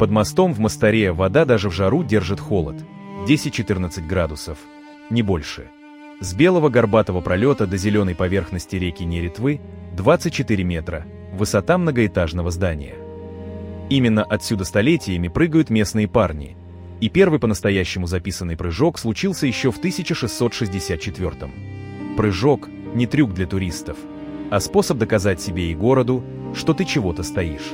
Под мостом в Мостаре вода даже в жару держит холод – 10-14 градусов, не больше. С белого горбатого пролета до зеленой поверхности реки Неретвы 24 метра, высота многоэтажного здания. Именно отсюда столетиями прыгают местные парни, и первый по-настоящему записанный прыжок случился еще в 1664-м. Прыжок – не трюк для туристов, а способ доказать себе и городу, что ты чего-то стоишь.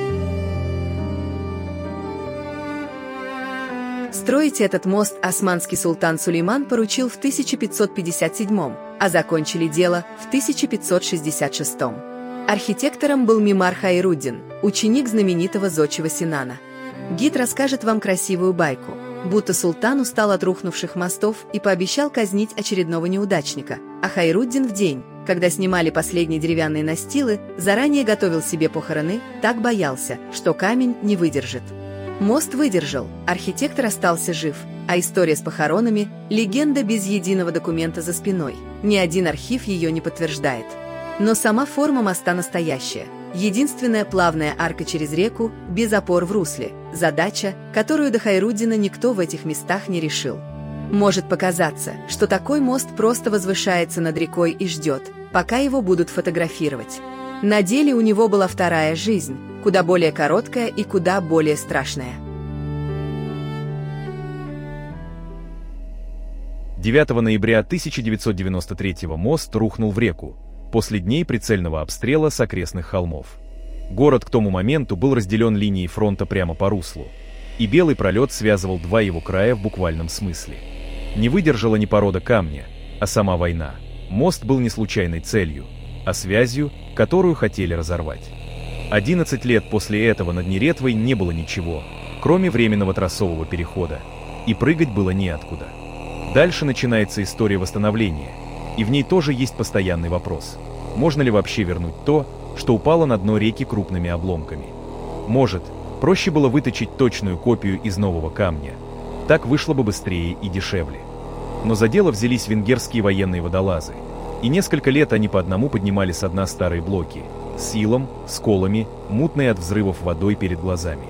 Строить этот мост османский султан Сулейман поручил в 1557, а закончили дело в 1566. Архитектором был Мимар Хайруддин, ученик знаменитого зодчего Синана. Гид расскажет вам красивую байку, будто султан устал от рухнувших мостов и пообещал казнить очередного неудачника, а Хайруддин в день, когда снимали последние деревянные настилы, заранее готовил себе похороны, так боялся, что камень не выдержит. Мост выдержал, архитектор остался жив, а история с похоронами – легенда без единого документа за спиной. Ни один архив ее не подтверждает. Но сама форма моста настоящая. Единственная плавная арка через реку, без опор в русле. Задача, которую до Хайруддина никто в этих местах не решил. Может показаться, что такой мост просто возвышается над рекой и ждет, пока его будут фотографировать. На деле у него была вторая жизнь, куда более короткая и куда более страшная. 9 ноября 1993 мост рухнул в реку, после дней прицельного обстрела с окрестных холмов. Город к тому моменту был разделен линией фронта прямо по руслу, и белый пролет связывал два его края в буквальном смысле. Не выдержала не порода камня, а сама война. Мост был не случайной целью, а связью, которую хотели разорвать. 11 лет после этого над Неретвой не было ничего, кроме временного трассового перехода, и прыгать было неоткуда. Дальше начинается история восстановления, и в ней тоже есть постоянный вопрос: можно ли вообще вернуть то, что упало на дно реки крупными обломками? Может, проще было выточить точную копию из нового камня. Так вышло бы быстрее и дешевле. Но за дело взялись венгерские военные водолазы, и несколько лет они по одному поднимали со дна старые блоки, с илом, сколами, мутной от взрывов водой перед глазами.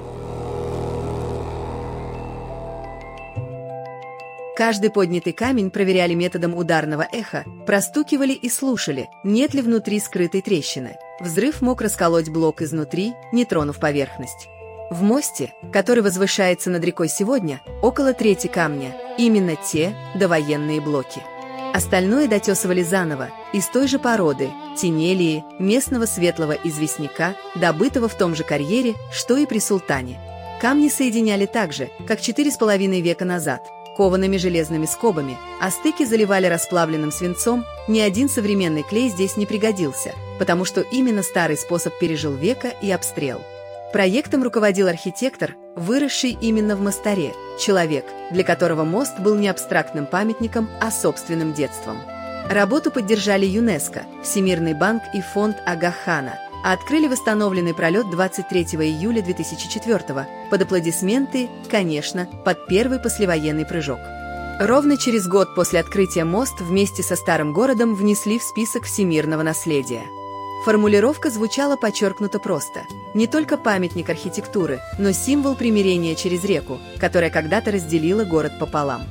Каждый поднятый камень проверяли методом ударного эха, простукивали и слушали, нет ли внутри скрытой трещины. Взрыв мог расколоть блок изнутри, не тронув поверхность. В мосте, который возвышается над рекой сегодня, около трети камня, именно те довоенные блоки. Остальное дотесывали заново, из той же породы, тинелии, местного светлого известняка, добытого в том же карьере, что и при султане. Камни соединяли так же, как 4,5 века назад, коваными железными скобами, а стыки заливали расплавленным свинцом. Ни один современный клей здесь не пригодился, потому что именно старый способ пережил века и обстрел. Проектом руководил архитектор, выросший именно в Мостаре, человек, для которого мост был не абстрактным памятником, а собственным детством. Работу поддержали ЮНЕСКО, Всемирный банк и фонд Ага-хана, а открыли восстановленный пролет 23 июля 2004 под аплодисменты, конечно, под первый послевоенный прыжок. Ровно через год после открытия мост вместе со старым городом внесли в список всемирного наследия. Формулировка звучала подчеркнуто просто. Не только памятник архитектуры, но символ примирения через реку, которая когда-то разделила город пополам.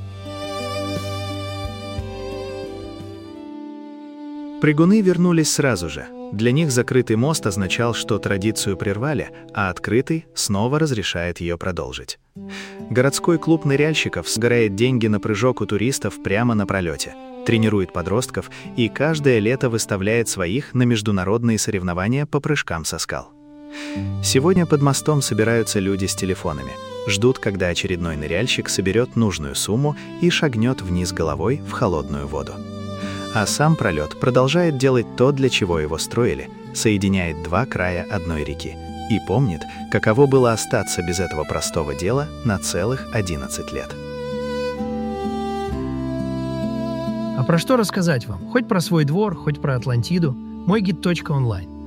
Прыгуны вернулись сразу же. Для них закрытый мост означал, что традицию прервали, а открытый снова разрешает ее продолжить. Городской клуб ныряльщиков сгорает деньги на прыжок у туристов прямо на пролете, тренирует подростков и каждое лето выставляет своих на международные соревнования по прыжкам со скал. Сегодня под мостом собираются люди с телефонами, ждут, когда очередной ныряльщик соберет нужную сумму и шагнет вниз головой в холодную воду. А сам пролет продолжает делать то, для чего его строили, соединяет два края одной реки и помнит, каково было остаться без этого простого дела на целых 11 лет. А про что рассказать вам? Хоть про свой двор, хоть про Атлантиду. Мойгид.онлайн.